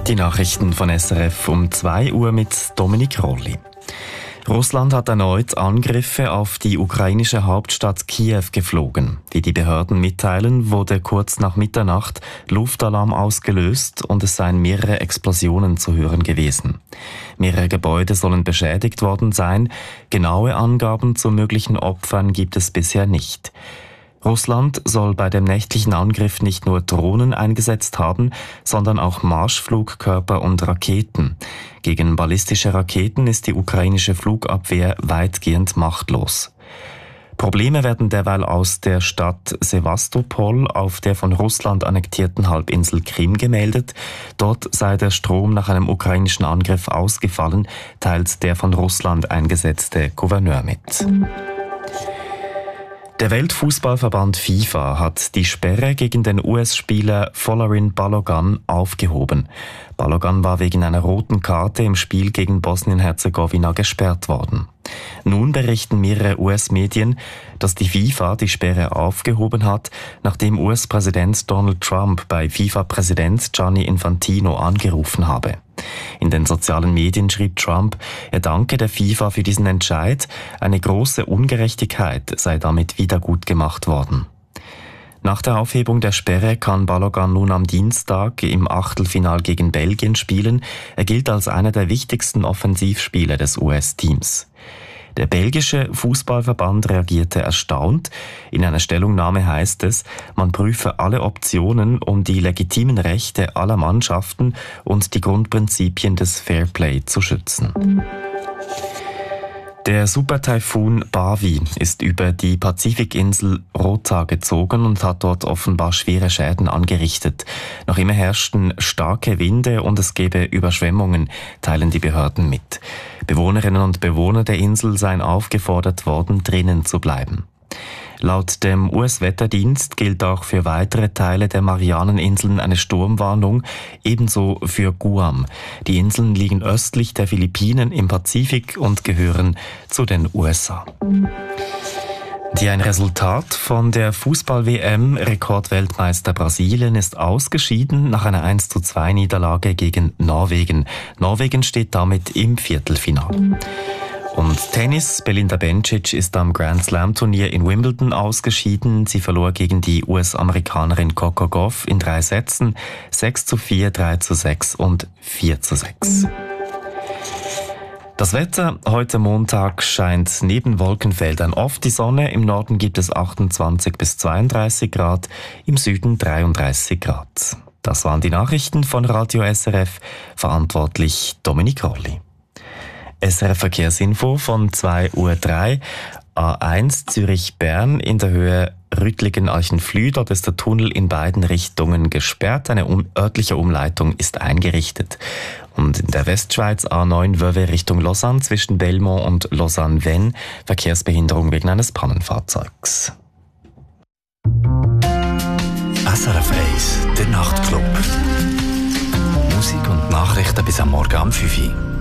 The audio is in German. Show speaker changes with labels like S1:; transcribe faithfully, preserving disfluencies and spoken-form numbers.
S1: Die Nachrichten von S R F um zwei Uhr mit Dominik Rolli. Russland hat erneut Angriffe auf die ukrainische Hauptstadt Kiew geflogen. Wie die Behörden mitteilen, wurde kurz nach Mitternacht Luftalarm ausgelöst und es seien mehrere Explosionen zu hören gewesen. Mehrere Gebäude sollen beschädigt worden sein. Genaue Angaben zu möglichen Opfern gibt es bisher nicht. Russland soll bei dem nächtlichen Angriff nicht nur Drohnen eingesetzt haben, sondern auch Marschflugkörper und Raketen. Gegen ballistische Raketen ist die ukrainische Flugabwehr weitgehend machtlos. Probleme werden derweil aus der Stadt Sewastopol auf der von Russland annektierten Halbinsel Krim gemeldet. Dort sei der Strom nach einem ukrainischen Angriff ausgefallen, teilt der von Russland eingesetzte Gouverneur mit. Der Weltfußballverband FIFA hat die Sperre gegen den U S-Spieler Folarin Balogun aufgehoben. Balogun war wegen einer roten Karte im Spiel gegen Bosnien-Herzegowina gesperrt worden. Nun berichten mehrere U S-Medien, dass die FIFA die Sperre aufgehoben hat, nachdem U S-Präsident Donald Trump bei FIFA-Präsident Gianni Infantino angerufen habe. In den sozialen Medien schrieb Trump, er danke der FIFA für diesen Entscheid, eine große Ungerechtigkeit sei damit wiedergutgemacht worden. Nach der Aufhebung der Sperre kann Balogun nun am Dienstag im Achtelfinal gegen Belgien spielen. Er gilt als einer der wichtigsten Offensivspieler des U S-Teams. Der belgische Fußballverband reagierte erstaunt. In einer Stellungnahme heißt es, man prüfe alle Optionen, um die legitimen Rechte aller Mannschaften und die Grundprinzipien des Fairplay zu schützen. Der Supertaifun Bavi ist über die Pazifikinsel Rota gezogen und hat dort offenbar schwere Schäden angerichtet. Noch immer herrschten starke Winde und es gebe Überschwemmungen, teilen die Behörden mit. Bewohnerinnen und Bewohner der Insel seien aufgefordert worden, drinnen zu bleiben. Laut dem U S-Wetterdienst gilt auch für weitere Teile der Marianeninseln eine Sturmwarnung, ebenso für Guam. Die Inseln liegen östlich der Philippinen im Pazifik und gehören zu den U S A. Die ein Resultat von der Fußball-W M. Rekordweltmeister Brasilien ist ausgeschieden nach einer eins zu zwei Niederlage gegen Norwegen. Norwegen steht damit im Viertelfinale. Und Tennis, Belinda Bencic ist am Grand Slam Turnier in Wimbledon ausgeschieden. Sie verlor gegen die U S-Amerikanerin Coco Gauff in drei Sätzen, sechs zu vier, drei zu sechs und vier zu sechs. Das Wetter: Heute Montag scheint neben Wolkenfeldern oft die Sonne. Im Norden gibt es achtundzwanzig bis zweiunddreißig Grad, im Süden dreiunddreißig Grad. Das waren die Nachrichten von Radio S R F, verantwortlich Dominik Rolli. S R F Verkehrsinfo von zwei Uhr drei. A eins Zürich-Bern in der Höhe Rüttlingen-Alchenflüh. Dort ist der Tunnel in beiden Richtungen gesperrt. Eine um- örtliche Umleitung ist eingerichtet. Und in der Westschweiz A neun Vevey Richtung Lausanne zwischen Belmont und Lausanne-Vennes Verkehrsbehinderung wegen eines Pannenfahrzeugs.
S2: S R F eins, der Nachtclub. Musik und Nachrichten bis am Morgen um fünf Uhr.